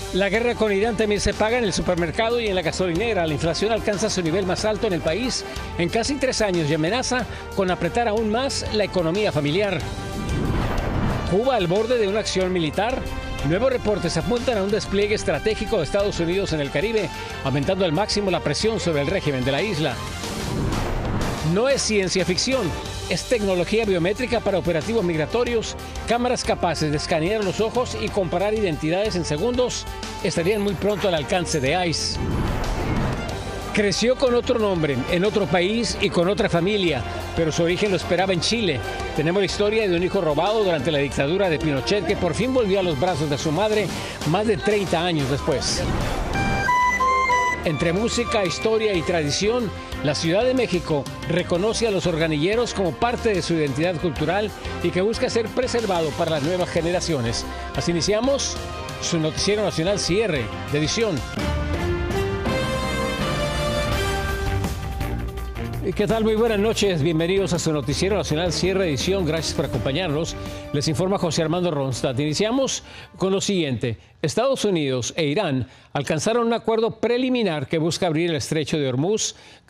La guerra con Irán también se paga en el supermercado y en la gasolinera. La inflación alcanza su nivel más alto en el país en casi 3 años y amenaza con apretar aún más la economía familiar. Cuba al borde de una acción militar. Nuevos reportes apuntan a un despliegue estratégico de Estados Unidos en el Caribe, aumentando al máximo la presión sobre el régimen de la isla. No es ciencia ficción, es tecnología biométrica para operativos migratorios. Cámaras capaces de escanear los ojos y comparar identidades en segundos estarían muy pronto al alcance de ICE. Creció con otro nombre, en otro país y con otra familia, pero su origen lo esperaba en Chile. Tenemos la historia de un hijo robado durante la dictadura de Pinochet que por fin volvió a los brazos de su madre más de 30 años después. Entre música, historia y tradición, la Ciudad de México reconoce a los organilleros como parte de su identidad cultural y que busca ser preservado para las nuevas generaciones. Así iniciamos su noticiero nacional cierre de edición. ¿Qué tal? Muy buenas noches. Bienvenidos a su noticiero nacional cierre de edición. Gracias por acompañarnos. Les informa José Armando Ronstadt. Iniciamos con lo siguiente. Estados Unidos e Irán alcanzaron un acuerdo preliminar que busca abrir el estrecho de Hormuz